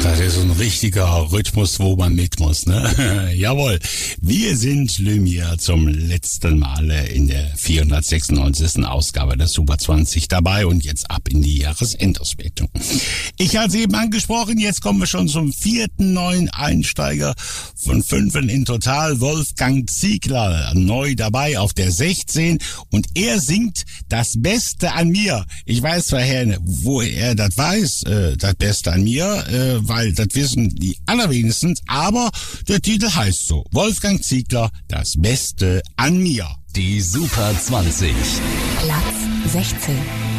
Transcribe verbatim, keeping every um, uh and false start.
Das ist so ein richtiger Rhythmus, wo man mit muss, ne? Jawohl. Wir sind Lumiere zum letzten Mal in der vierhundertsechsundneunzigsten Ausgabe der Super zwanzig dabei und jetzt ab in die Jahresendauswertung. Ich hatte es eben angesprochen, jetzt kommen wir schon zum vierten neuen Einsteiger von fünfen in total. Wolfgang Ziegler neu dabei auf der sechzehn und er singt Das Beste an mir. Ich weiß zwar, Herr, wo er das weiß, äh, das Beste an mir, äh, weil das wissen die allerwenigsten, aber der Titel heißt so. Wolfgang Ziegler, Das Beste an mir. Die Super zwanzig. Platz sechzehn.